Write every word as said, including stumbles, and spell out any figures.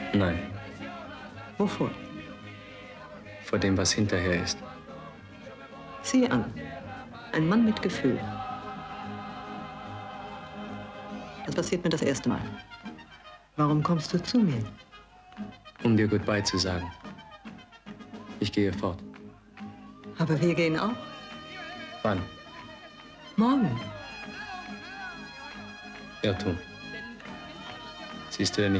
Nein. Wovor? Vor dem, was hinterher ist. Sieh an. Ein Mann mit Gefühl. Das passiert mir das erste Mal. Warum kommst du zu mir? Um dir Goodbye zu sagen. Ich gehe fort. Aber wir gehen auch. Wann? Morgen. Irrtum. Siehst du denn nicht?